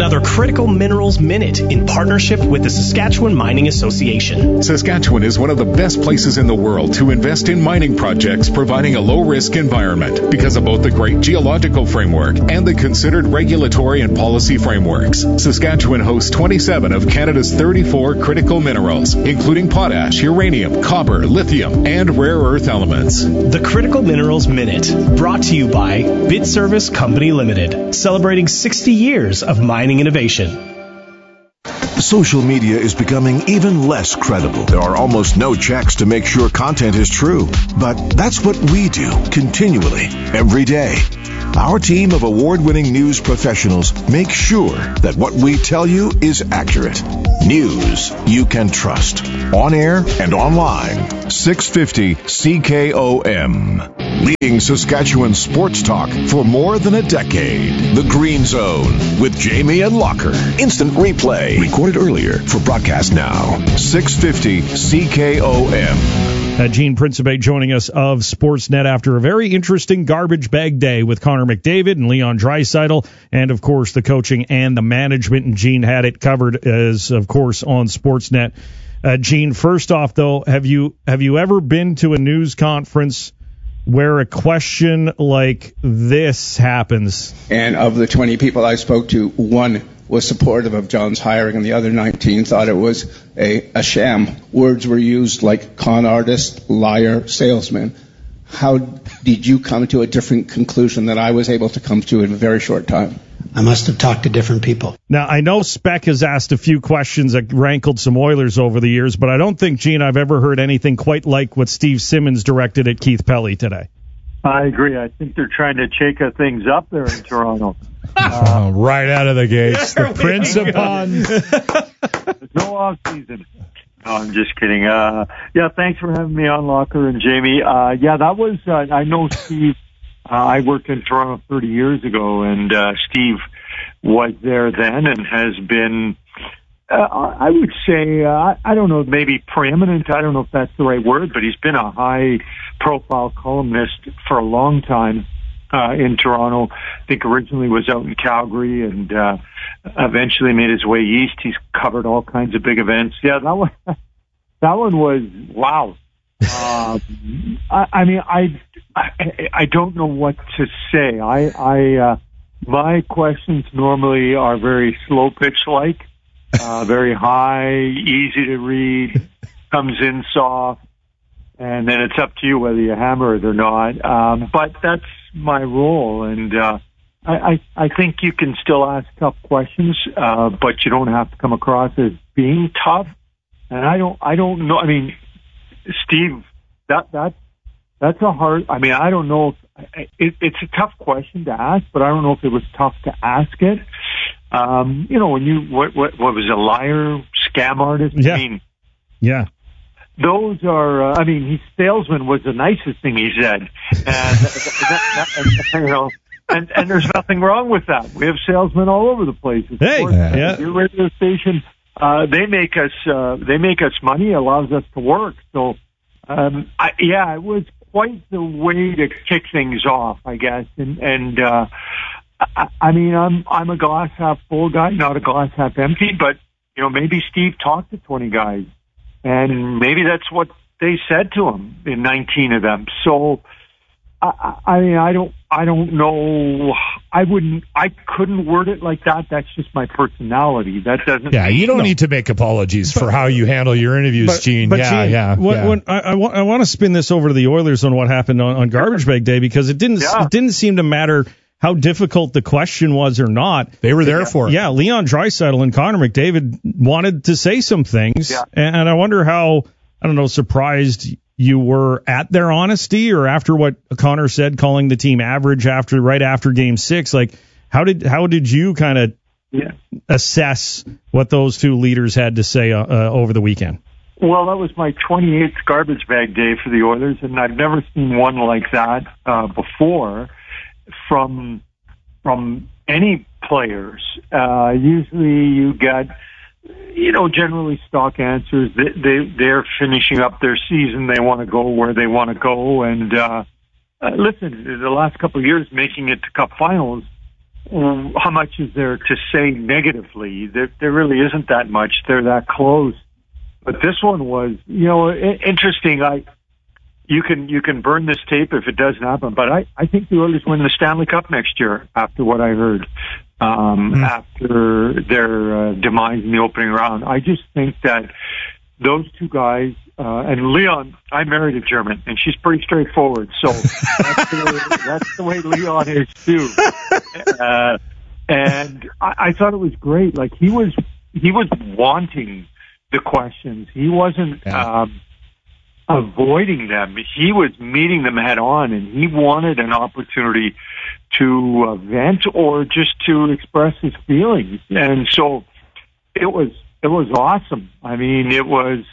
another Critical Minerals Minute in partnership with the Saskatchewan Mining Association. Saskatchewan is one of the best places in the world to invest in mining projects, providing a low-risk environment because of both the great geological framework and the considered regulatory and policy frameworks. Saskatchewan hosts 27 of Canada's 34 critical minerals, including potash, uranium, copper, lithium, and rare earth elements. The Critical Minerals Minute, brought to you by BidService Company Limited, celebrating 60 years of mining innovation. Social media is becoming even less credible. There are almost no checks to make sure content is true. But that's what we do continually, every day. Our team of award-winning news professionals make sure that what we tell you is accurate. News you can trust. On air and online. 650 CKOM. Leading Saskatchewan sports talk for more than a decade. The Green Zone with Jamie and Locker. Instant replay. Recorded earlier for broadcast now. 650 CKOM. Gene Principe joining us of Sportsnet after a very interesting garbage bag day with Connor McDavid and Leon Draisaitl, and of course the coaching and the management. And Gene had it covered as, of course, on Sportsnet. Gene, first off though, have you ever been to a news conference where a question like this happens? And of the 20 people I spoke to, one was supportive of John's hiring, and the other 19 thought it was a sham. Words were used like con artist, liar, salesman. How did you come to a different conclusion than I was able to come to in a very short time? I must have talked to different people. Now, I know Speck has asked a few questions that rankled some Oilers over the years, but I don't think, Gene, I've ever heard anything quite like what Steve Simmons directed at Keith Pelly today. I agree. I think they're trying to shake things up there in Toronto. Right out of the gates. The Prince of Puns. There's no off season. No, I'm just kidding. Yeah, thanks for having me on, Locker and Jamie. Yeah, that was, I know Steve, I worked in Toronto 30 years ago, and Steve was there then and has been, I would say, I don't know, maybe preeminent. I don't know if that's the right word, but he's been a high-profile columnist for a long time in Toronto. I think originally was out in Calgary and eventually made his way east. He's covered all kinds of big events. Yeah, that one was wow. I mean, I don't know what to say. My questions normally are very slow pitch like. Very high, easy to read, comes in soft, and then it's up to you whether you hammer it or not. But that's my role, and I think you can still ask tough questions, but you don't have to come across as being tough. And I don't know. I mean, Steve, that's a hard. I mean, I don't know if it's a tough question to ask, but I don't know if it was tough to ask it. You know, when you, what was a liar, scam artist? Yeah. I mean, yeah. Those are, I mean, his salesman was the nicest thing he said. And you know, and there's nothing wrong with that. We have salesmen all over the place. Hey, yeah. Your radio station, they make us money, allows us to work. So, it was quite the way to kick things off, I guess. And I mean, I'm a glass half full guy, not a glass half empty, but, you know, maybe Steve talked to 20 guys and maybe that's what they said to him in 19 of them. So, I mean, I don't know. I couldn't word it like that. That's just my personality. That doesn't. Yeah, you don't need to make apologies for how you handle your interviews, Gene. But Gene, when I want to spin this over to the Oilers on what happened on Garbage Bag Day, because it didn't seem to matter how difficult the question was or not. They were there for it. Yeah, Leon Draisaitl and Connor McDavid wanted to say some things, and I wonder how, I don't know, surprised you were at their honesty, or after what Connor said, calling the team average right after Game 6. Like, how did you kind of assess what those two leaders had to say over the weekend? Well, that was my 28th Garbage Bag Day for the Oilers, and I've never seen one like that before from any players. Usually you get, you know, generally stock answers. They're finishing up their season. They want to go where they want to go. And listen, the last couple of years making it to Cup Finals how much is there to say negatively? There really isn't that much. They're that close. But this one was, interesting. You can burn this tape if it doesn't happen, but I think the Oilers win the Stanley Cup next year after what I heard, after their demise in the opening round. I just think that those two guys, and Leon, I married a German, and she's pretty straightforward, so that's the way Leon is too. And I thought it was great. Like, he was wanting the questions. He wasn't avoiding them. He was meeting them head on, and he wanted an opportunity to vent or just to express his feelings. And so it was awesome. I mean, it was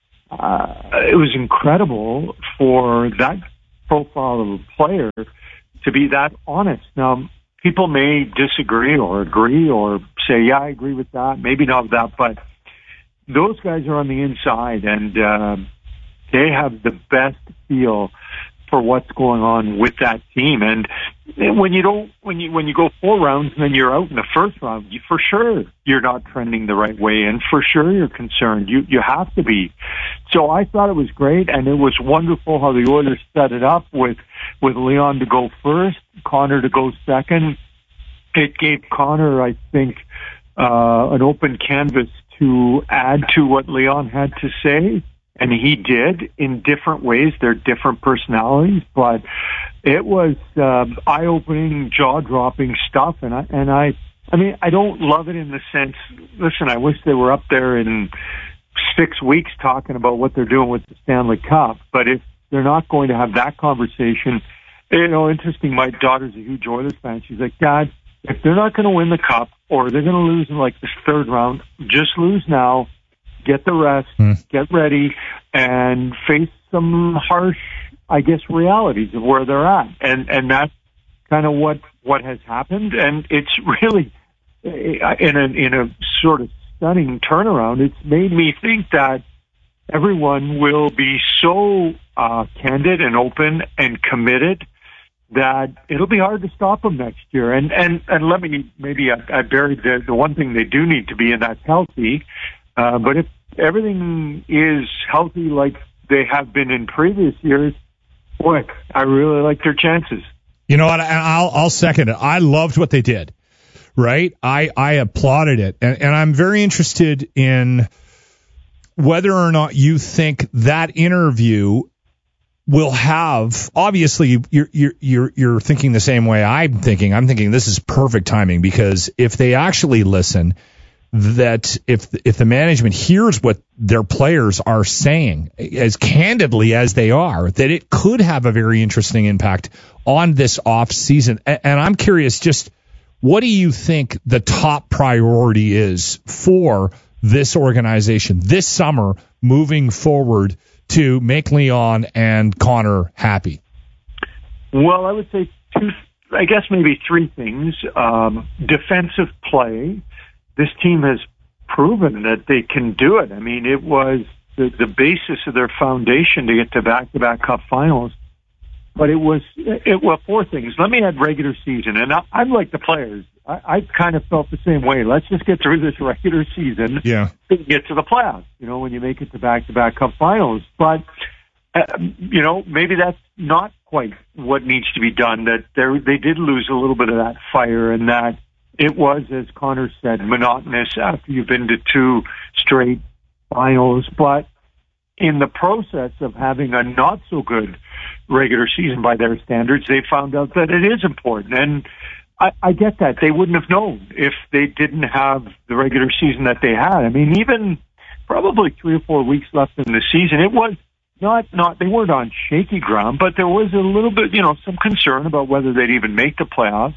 incredible for that profile of a player to be that honest. Now, people may disagree or agree or say, yeah, I agree with that, maybe not that, but those guys are on the inside, and they have the best feel for what's going on with that team. And when you go 4 rounds and then you're out in the first round, for sure you're not trending the right way, and for sure you're concerned. You have to be. So I thought it was great, and it was wonderful how the Oilers set it up with Leon to go first, Connor to go second. It gave Connor, I think, an open canvas to add to what Leon had to say. And he did in different ways. They're different personalities, but it was eye-opening, jaw-dropping stuff. And I mean, I don't love it in the sense. Listen, I wish they were up there in 6 weeks talking about what they're doing with the Stanley Cup. But if they're not going to have that conversation, interesting. My daughter's a huge Oilers fan. She's like, Dad, if they're not going to win the Cup or they're going to lose in like this third round, just lose now. Get the rest, get ready, and face some harsh, I guess, realities of where they're at. And that's kind of what has happened. And it's really, in a sort of stunning turnaround, it's made me think that everyone will be so candid and open and committed that it'll be hard to stop them next year. And let me, maybe I buried the one thing they do need to be, and that's healthy. But if everything is healthy like they have been in previous years, boy, I really like their chances. You know what? I'll second it. I loved what they did, right? I applauded it. And I'm very interested in whether or not you think that interview will have, obviously you're thinking the same way I'm thinking. I'm thinking this is perfect timing, because if they actually listen, that if the management hears what their players are saying as candidly as they are, that it could have a very interesting impact on this off season. And I'm curious, just what do you think the top priority is for this organization this summer moving forward to make Leon and Connor happy? Well, I would say maybe 3 things. Defensive play. This team has proven that they can do it. I mean, it was the basis of their foundation to get to back-to-back Cup finals. But it was 4 things. Let me add regular season. And I'm like the players. I kind of felt the same way. Let's just get through this regular season. Yeah. And get to the playoffs, when you make it to back-to-back Cup finals. But, maybe that's not quite what needs to be done, that they did lose a little bit of that fire, and that it was, as Connor said, monotonous after you've been to 2 straight finals. But in the process of having a not so good regular season by their standards, they found out that it is important. And I get that. They wouldn't have known if they didn't have the regular season that they had. I mean, even probably 3 or 4 weeks left in the season, it was not they weren't on shaky ground, but there was a little bit, some concern about whether they'd even make the playoffs.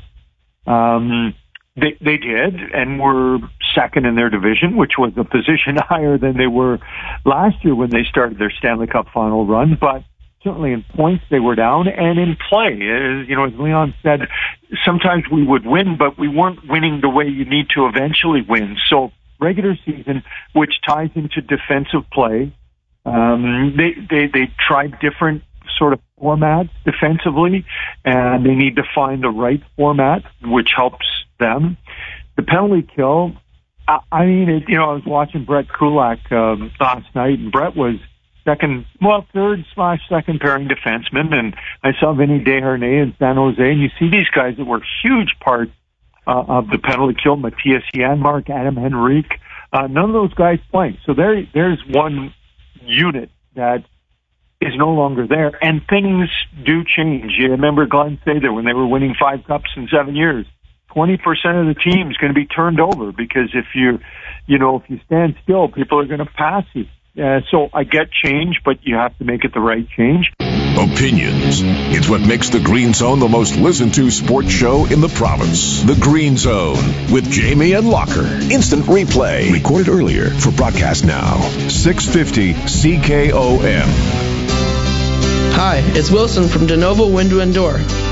They did, and were second in their division, which was a position higher than they were last year when they started their Stanley Cup final run. But certainly in points they were down, and in play, as Leon said, sometimes we would win, but we weren't winning the way you need to eventually win. So regular season, which ties into defensive play, they tried different sort of formats defensively, and they need to find the right format, which helps them. The penalty kill, I mean, I was watching Brett Kulak last night, and Brett was third/second pairing defenseman, and I saw Vinny Desharnais in San Jose, and you see these guys that were huge parts of the penalty kill, Matthias Janmark, Adam Henrique, none of those guys playing. So there's one unit that is no longer there, and things do change. You remember Glenn Sather when they were winning 5 cups in 7 years. 20% of the team is going to be turned over because if you stand still, people are going to pass you. So I get change, but you have to make it the right change. Opinions. It's what makes the Green Zone the most listened to sports show in the province. The Green Zone with Jamie and Locker. Instant replay. Recorded earlier for broadcast now. 650 CKOM. Hi, it's Wilson from DeNovo Window and Door.